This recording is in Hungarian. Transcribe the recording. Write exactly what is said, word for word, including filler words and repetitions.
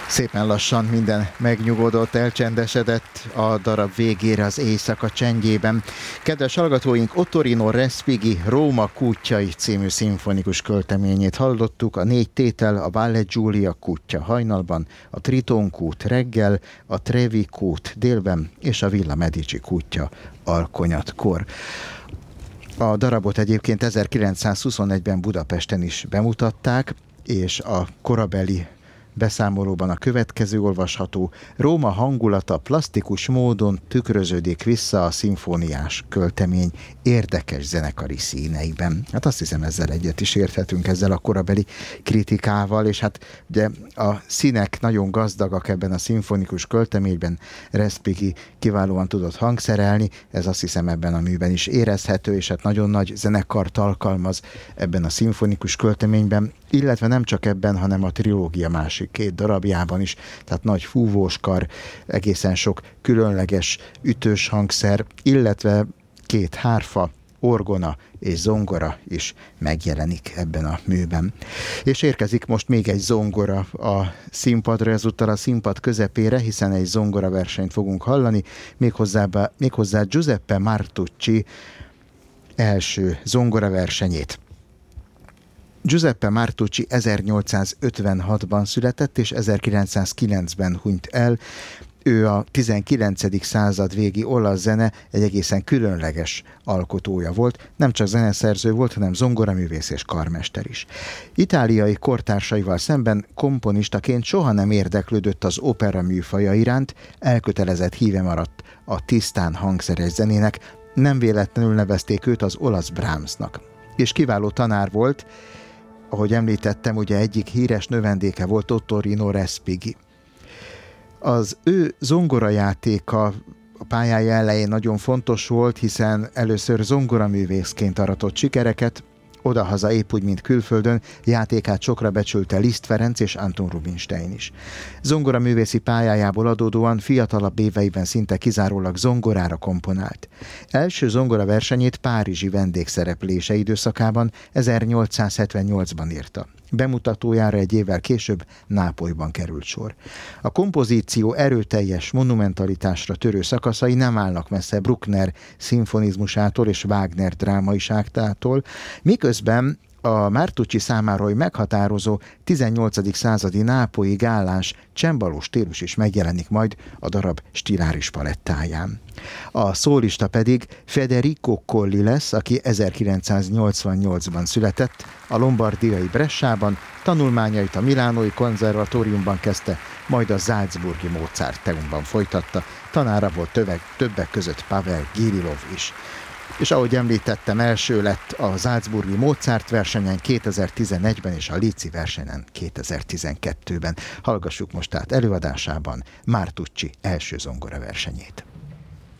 Szépen lassan minden megnyugodott, elcsendesedett a darab végére az éjszaka csendjében. Kedves hallgatóink, Ottorino Respighi Róma kútjai című szimfonikus költeményét hallottuk. A négy tétel a Valle Giulia kútja hajnalban, a Triton kút reggel, a Trevi kút délben és a Villa Medici kútja alkonyatkor. A darabot egyébként ezerkilencszázhuszonegyben Budapesten is bemutatták, és a korabeli beszámolóban a következő olvasható: Róma hangulata plasztikus módon tükröződik vissza a szimfóniás költemény érdekes zenekari színeiben. Hát azt hiszem, ezzel egyet is érthetünk, ezzel a korabeli kritikával, és hát ugye a színek nagyon gazdagak ebben a szimfonikus költeményben. Respighi kiválóan tudott hangszerelni, ez azt hiszem ebben a műben is érezhető, és hát nagyon nagy zenekart alkalmaz ebben a szimfonikus költeményben, illetve nem csak ebben, hanem a trilógia másik két darabjában is, tehát nagy fúvóskar, egészen sok különleges ütős hangszer, illetve két hárfa, orgona és zongora is megjelenik ebben a műben. És érkezik most még egy zongora a színpadra, ezúttal a színpad közepére, hiszen egy zongora versenyt fogunk hallani, méghozzá, méghozzá Giuseppe Martucci első zongora versenyét. Giuseppe Martucci ezernyolcszázötvenhatban született, és ezerkilencszázkilencben hunyt el. Ő a tizenkilencedik század végi olasz zene egy egészen különleges alkotója volt. Nem csak zeneszerző volt, hanem zongoraművész és karmester is. Itáliai kortársaival szemben komponistaként soha nem érdeklődött az opera műfaja iránt, elkötelezett híve maradt a tisztán hangszeres zenének, nem véletlenül nevezték őt az olasz Brahmsnak. És kiváló tanár volt, ahogy említettem, ugye egyik híres növendéke volt Ottorino Respighi. Az ő zongorajátéka a pályája elején nagyon fontos volt, hiszen először zongoraművészként aratott sikereket, odahaza épp úgy, mint külföldön, játékát sokra becsülte Liszt Ferenc és Anton Rubinstein is. Zongoraművészi pályájából adódóan fiatalabb éveiben szinte kizárólag zongorára komponált. Első zongora versenyét párizsi vendégszereplése időszakában ezernyolcszázhetvennyolcban írta. Bemutatójára egy évvel később Nápolyban került sor. A kompozíció erőteljes monumentalitásra törő szakaszai nem állnak messze Bruckner szimfonizmusától és Wagner drámaiságtától, miközben a Martucci számára hogy meghatározó tizennyolcadik századi nápolyi gáláns csembaló stílus is megjelenik majd a darab stiláris palettáján. A szólista pedig Federico Colli lesz, aki ezerkilencszáznyolcvannyolcban született, a lombardiai Bressában, tanulmányait a Milánói Konzervatóriumban kezdte, majd a Salzburgi Mozarteumban folytatta, tanára volt töveg, többek között Pavel Gililov is. És ahogy említettem, első lett a Salzburgi Mozart versenyen kétezer-tizenegyben és a Líci versenyen kétezer-tizenkettőben. Hallgassuk most át előadásában Martucci első zongora versenyét.